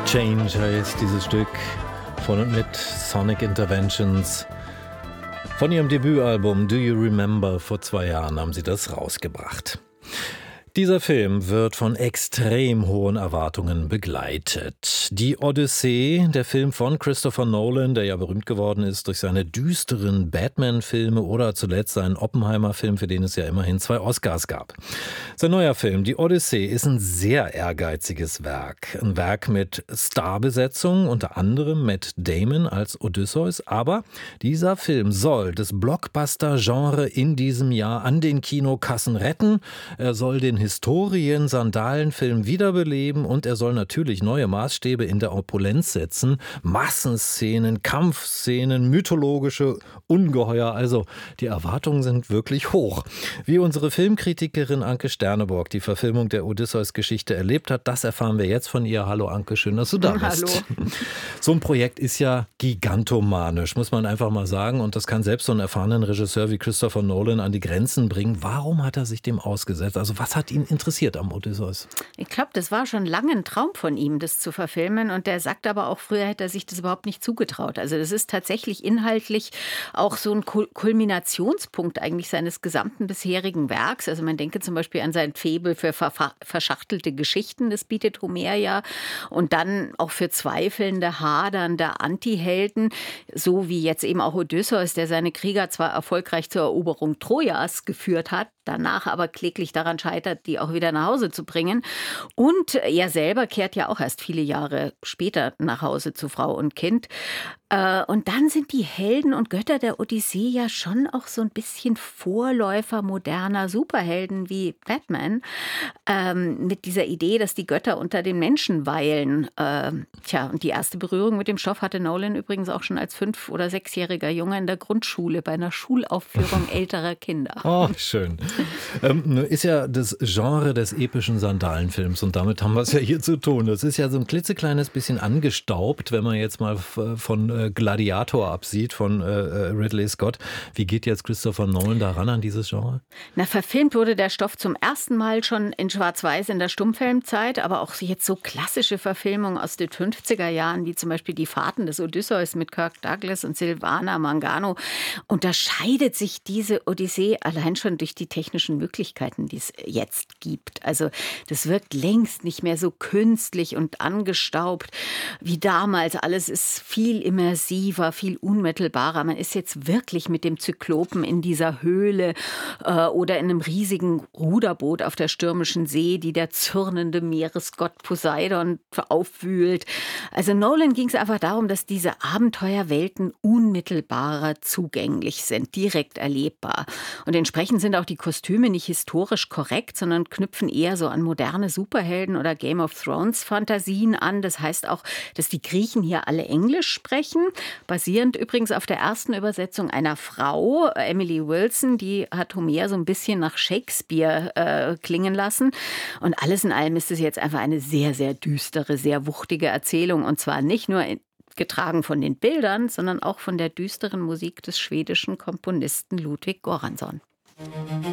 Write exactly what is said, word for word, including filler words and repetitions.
Change heißt dieses Stück von und mit Sonic Interventions. Von ihrem Debütalbum Do You Remember, vor zwei Jahren haben sie das rausgebracht. Dieser Film wird von extrem hohen Erwartungen begleitet. Die Odyssee, der Film von Christopher Nolan, der ja berühmt geworden ist durch seine düsteren Batman-Filme oder zuletzt seinen Oppenheimer-Film, für den es ja immerhin zwei Oscars gab. Sein neuer Film, die Odyssee, ist ein sehr ehrgeiziges Werk. Ein Werk mit Starbesetzung, unter anderem Matt Damon als Odysseus. Aber dieser Film soll das Blockbuster-Genre in diesem Jahr an den Kinokassen retten. Er soll den Historien-Sandalenfilm wiederbeleben und er soll natürlich neue Maßstäbe in der Opulenz setzen. Massenszenen, Kampfszenen, mythologische Ungeheuer. Also die Erwartungen sind wirklich hoch. Wie unsere Filmkritikerin Anke Sterneborg die Verfilmung der Odysseus-Geschichte erlebt hat, das erfahren wir jetzt von ihr. Hallo Anke, schön, dass du da bist. Hallo. So ein Projekt ist ja gigantomanisch, muss man einfach mal sagen. Und das kann selbst so einen erfahrenen Regisseur wie Christopher Nolan an die Grenzen bringen. Warum hat er sich dem ausgesetzt? Also was hat ihn interessiert am Odysseus? Ich glaube, das war schon lange ein Traum von ihm, das zu verfilmen. Und der sagt aber auch, früher hätte er sich das überhaupt nicht zugetraut. Also das ist tatsächlich inhaltlich auch so ein Kulminationspunkt eigentlich seines gesamten bisherigen Werks. Also man denke zum Beispiel an sein Faible für ver- verschachtelte Geschichten, das bietet Homer ja. Und dann auch für zweifelnde, hadernde Antihelden, so wie jetzt eben auch Odysseus, der seine Krieger zwar erfolgreich zur Eroberung Trojas geführt hat, danach aber kläglich daran scheitert, die auch wieder nach Hause zu bringen. Und er selber kehrt ja auch erst viele Jahre später nach Hause zu Frau und Kind. Und dann sind die Helden und Götter der Odyssee ja schon auch so ein bisschen Vorläufer moderner Superhelden wie Batman. Ähm, mit dieser Idee, dass die Götter unter den Menschen weilen. Ähm, tja, und die erste Berührung mit dem Stoff hatte Nolan übrigens auch schon als fünf- oder sechsjähriger Junge in der Grundschule bei einer Schulaufführung älterer Kinder. Oh, schön. ähm, ist ja das Genre des epischen Sandalenfilms und damit haben wir es ja hier zu tun. Das ist ja so ein klitzekleines bisschen angestaubt, wenn man jetzt mal von äh, Gladiator absieht, von äh, Ridley Scott. Wie geht jetzt Christopher Nolan daran an dieses Genre? Na, verfilmt wurde der Stoff zum ersten Mal schon in Schwarz-Weiß in der Stummfilmzeit, aber auch jetzt so klassische Verfilmungen aus den fünfziger Jahren, wie zum Beispiel Die Fahrten des Odysseus mit Kirk Douglas und Silvana Mangano, unterscheidet sich diese Odyssee allein schon durch die technischen Möglichkeiten, die es jetzt gibt. Also das wirkt längst nicht mehr so künstlich und angestaubt wie damals. Alles ist viel immersiver, viel unmittelbarer. Man ist jetzt wirklich mit dem Zyklopen in dieser Höhle äh, oder in einem riesigen Ruderboot auf der stürmischen See, die der zürnende Meeresgott Poseidon aufwühlt. Also Nolan ging es einfach darum, dass diese Abenteuerwelten unmittelbarer zugänglich sind, direkt erlebbar. Und entsprechend sind auch die Kostüme nicht historisch korrekt, sondern knüpfen eher so an moderne Superhelden oder Game of Thrones Fantasien an. Das heißt auch, dass die Griechen hier alle Englisch sprechen, basierend übrigens auf der ersten Übersetzung einer Frau, Emily Wilson, die hat Homer so ein bisschen nach Shakespeare äh, klingen lassen. Und alles in allem ist es jetzt einfach eine sehr, sehr düstere, sehr wuchtige Erzählung. Und zwar nicht nur in getragen von den Bildern, sondern auch von der düsteren Musik des schwedischen Komponisten Ludwig Göransson.